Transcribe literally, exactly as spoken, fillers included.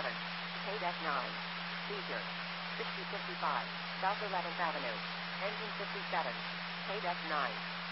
fifty-seven. K nine. Seizure. sixty fifty-five. South eleventh Avenue. Engine fifty-seven. K nine.